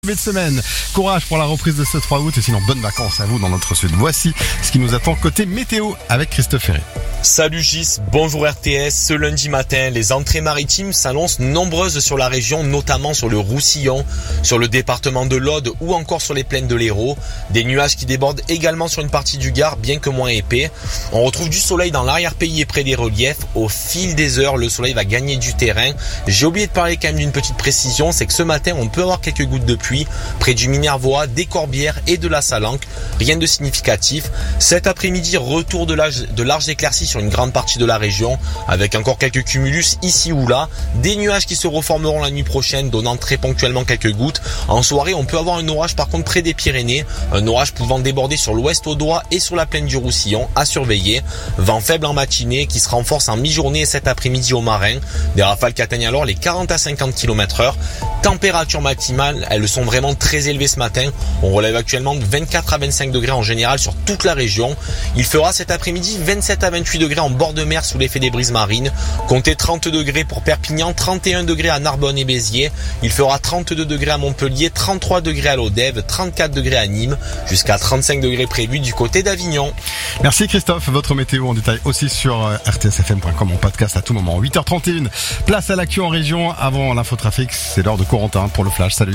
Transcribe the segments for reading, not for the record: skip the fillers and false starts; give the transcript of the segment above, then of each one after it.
De semaine. Courage pour la reprise de ce 3 août et sinon bonnes vacances à vous dans notre sud. Voici ce qui nous attend côté météo avec Christophe Ferré. Salut Gis, bonjour RTS. Ce lundi matin, les entrées maritimes s'annoncent nombreuses sur la région, notamment sur le Roussillon, sur le département de l'Aude ou encore sur les plaines de l'Hérault. Des nuages qui débordent également sur une partie du Gard, bien que moins épais. On retrouve du soleil dans l'arrière-pays et près des reliefs. Au fil des heures, le soleil va gagner du terrain. J'ai oublié de parler quand même d'une petite précision, c'est que ce matin, on peut avoir quelques gouttes de pluie près du Minervois, des Corbières et de la Salanque. Rien de significatif. Cet après-midi, retour de larges éclaircies sur une grande partie de la région, avec encore quelques cumulus ici ou là. Des nuages qui se reformeront la nuit prochaine, donnant très ponctuellement quelques gouttes. En soirée, on peut avoir un orage par contre près des Pyrénées. Un orage pouvant déborder sur l'ouest audois et sur la plaine du Roussillon, à surveiller. Vent faible en matinée qui se renforce en mi-journée et cet après-midi au marin. Des rafales qui atteignent alors les 40 à 50 km/h. Températures maximales, elles sont vraiment très élevées ce matin. On relève actuellement de 24 à 25 degrés en général sur toute la région. Il fera cet après-midi 27 à 28 degrés en bord de mer sous l'effet des brises marines. Comptez 30 degrés pour Perpignan, 31 degrés à Narbonne et Béziers. Il fera 32 degrés à Montpellier, 33 degrés à Lodève, 34 degrés à Nîmes, jusqu'à 35 degrés prévus du côté d'Avignon. Merci Christophe, votre météo en détail aussi sur rtsfm.com en podcast à tout moment. 8h31, place à l'actu en région. Avant l'infotrafic, c'est l'heure de Corentin pour le flash. Salut.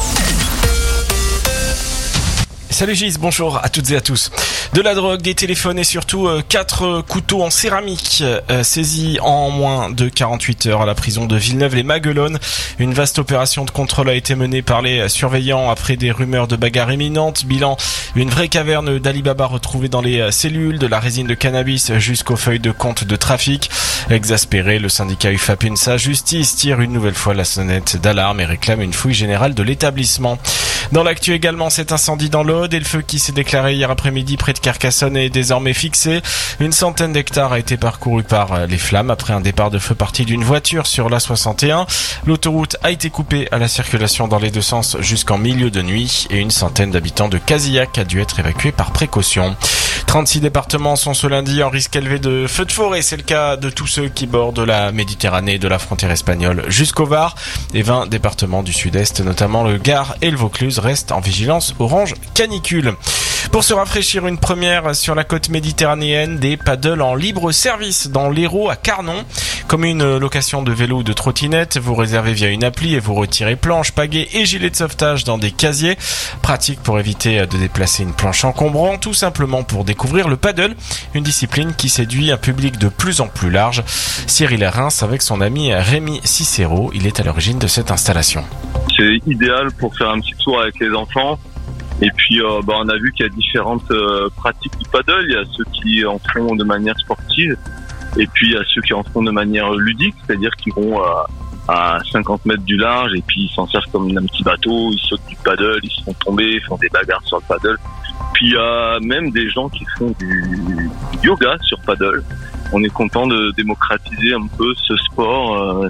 Salut Gis, bonjour à toutes et à tous. De la drogue, des téléphones et surtout 4 couteaux en céramique saisis en moins de 48 heures à la prison de Villeneuve-les-Maguelones. Une vaste opération de contrôle a été menée par les surveillants après des rumeurs de bagarres imminentes. Bilan, une vraie caverne d'Alibaba retrouvée dans les cellules, de la résine de cannabis jusqu'aux feuilles de compte de trafic. Exaspéré, le syndicat UFAPEN sa justice tire une nouvelle fois la sonnette d'alarme et réclame une fouille générale de l'établissement. Dans l'actu également, cet incendie dans l'Aude et le feu qui s'est déclaré hier après-midi près de Carcassonne est désormais fixé. Une centaine d'hectares a été parcouru par les flammes après un départ de feu parti d'une voiture sur l'A61. L'autoroute a été coupée à la circulation dans les deux sens jusqu'en milieu de nuit et une centaine d'habitants de Casillac a dû être évacués par précaution. 36 départements sont ce lundi en risque élevé de feux de forêt. C'est le cas de tous ceux qui bordent la Méditerranée, de la frontière espagnole jusqu'au Var. Et 20 départements du sud-est, notamment le Gard et le Vaucluse, restent en vigilance orange canicule. Pour se rafraîchir, une première sur la côte méditerranéenne, des paddles en libre service dans l'Hérault à Carnon. Comme une location de vélo ou de trottinette, vous réservez via une appli et vous retirez planches, pagaies et gilets de sauvetage dans des casiers. Pratique pour éviter de déplacer une planche encombrante, tout simplement pour découvrir le paddle, une discipline qui séduit un public de plus en plus large. Cyril Reims avec son ami Rémi Cicero, il est à l'origine de cette installation. C'est idéal pour faire un petit tour avec les enfants. Et puis, on a vu qu'il y a différentes pratiques du paddle. Il y a ceux qui en font de manière sportive, et puis il y a ceux qui en font de manière ludique, c'est-à-dire qu'ils vont à 50 mètres du large, et puis ils s'en servent comme un petit bateau, ils sautent du paddle, ils se font tomber, ils font des bagarres sur le paddle. Puis il y a même des gens qui font du yoga sur paddle. On est content de démocratiser un peu ce sport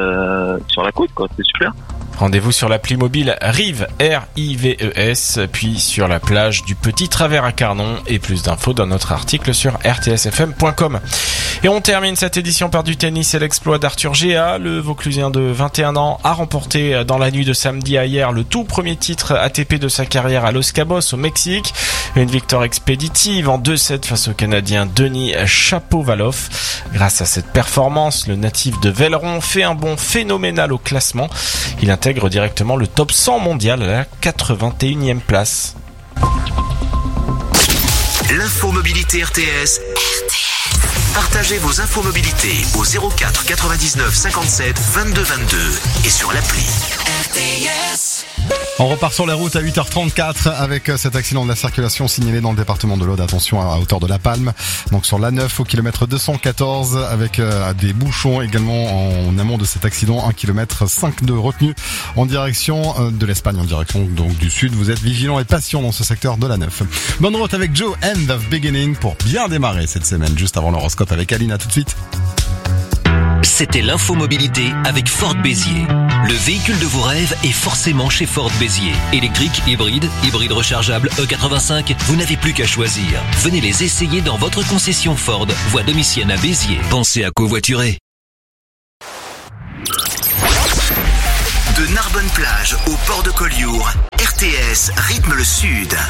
sur la côte, quoi. C'est super. Rendez-vous sur l'appli mobile Rives, R-I-V-E-S, puis sur la plage du Petit Travers à Carnon, et plus d'infos dans notre article sur rtsfm.com. Et on termine cette édition par du tennis et l'exploit d'Arthur Géa. Le Vauclusien de 21 ans a remporté dans la nuit de samedi à hier le tout premier titre ATP de sa carrière à Los Cabos au Mexique. Une victoire expéditive en 2-7 face au Canadien Denis Shapovalov. Grâce à cette performance, le natif de Velleron fait un bond phénoménal au classement. Il intègre directement le top 100 mondial à la 81e place. L'infomobilité RTS. Partagez vos infomobilités au 04 99 57 22 22 et sur l'appli RTS. On repart sur les routes à 8h34 avec cet accident de la circulation signalé dans le département de l'Aude. Attention à hauteur de La Palme, donc sur l'A9 au kilomètre 214 avec des bouchons également en amont de cet accident. 1 km 5 de retenue en direction de l'Espagne, en direction donc du sud. Vous êtes vigilants et patients dans ce secteur de l'A9. Bonne route avec Joe, End of Beginning, pour bien démarrer cette semaine, juste avant l'horoscope avec Aline. À tout de suite. C'était l'infomobilité avec Ford Béziers. Le véhicule de vos rêves est forcément chez Ford Béziers. Électrique, hybride rechargeable, E85, vous n'avez plus qu'à choisir. Venez les essayer dans votre concession Ford, voie Domitienne à Béziers. Pensez à covoiturer. De Narbonne-Plage au port de Collioure, RTS rythme le sud.